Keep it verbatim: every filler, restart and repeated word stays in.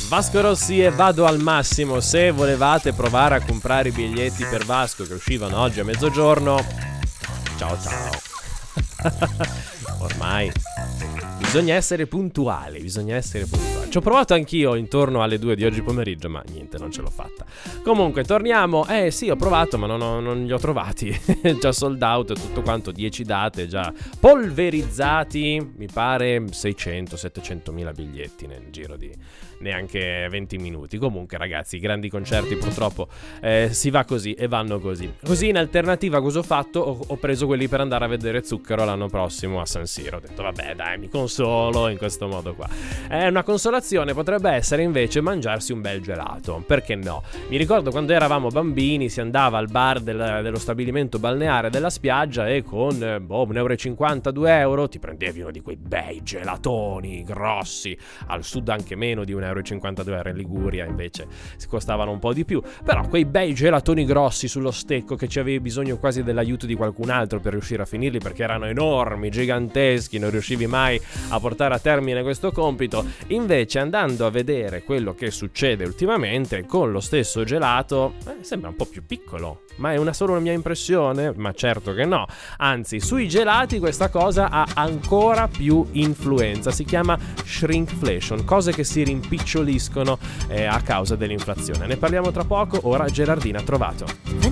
Vasco Rossi e Vado al Massimo. Se volevate provare a comprare i biglietti per Vasco che uscivano oggi a mezzogiorno, ciao ciao. Ormai bisogna essere puntuali, bisogna essere puntuali. Ci ho provato anch'io intorno alle due di oggi pomeriggio, ma niente, non ce l'ho fatta. Comunque, torniamo. Eh sì, ho provato, ma non, ho, non li ho trovati. Già sold out, tutto quanto, dieci date, già polverizzati. Mi pare seicento settecento mila biglietti nel giro di neanche venti minuti. Comunque, ragazzi, i grandi concerti purtroppo eh, si va così e vanno così. Così, in alternativa, cosa ho fatto? Ho, ho preso quelli per andare a vedere Zucchero l'anno prossimo a San Siro. Ho detto, vabbè, dai, mi consolo in questo modo qua. È una consolazione, potrebbe essere invece mangiarsi un bel gelato. Perché no? Mi ricordo quando eravamo bambini si andava al bar del, dello stabilimento balneare della spiaggia e con boh, un euro e cinquanta, due euro ti prendevi uno di quei bei gelatoni grossi. Al sud anche meno di un euro e cinquantadue euro, in Liguria invece si costavano un po' di più. Però quei bei gelatoni grossi sullo stecco che ci avevi bisogno quasi dell'aiuto di qualcun altro per riuscire a finirli, perché erano enormi, giganteschi, non riuscivi mai a portare a termine questo compito. Invece, andando a vedere quello che succede ultimamente con lo stesso gelato, eh, sembra un po' più piccolo. Ma è una solo una mia impressione? Ma certo che no. Anzi, sui gelati questa cosa ha ancora più influenza. Si chiama shrinkflation, cose che si rimpiccioliscono eh, a causa dell'inflazione. Ne parliamo tra poco. Ora Gerardina Trovato.